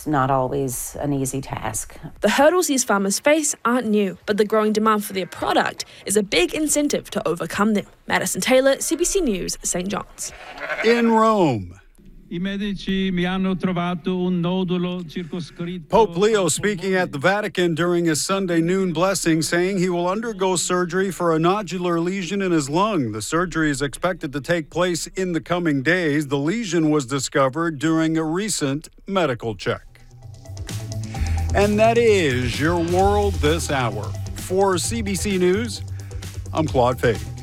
not always an easy task. The hurdles these farmers face aren't new, but the growing demand for their product is a big incentive to overcome them. Madison Taylor, CBC News, St. John's. In Rome, Pope Leo speaking at the Vatican during his Sunday noon blessing, saying he will undergo surgery for a nodular lesion in his lung. The surgery is expected to take place in the coming days. The lesion was discovered during a recent medical check. And that is your world this hour. For CBC News, I'm Claude Fade.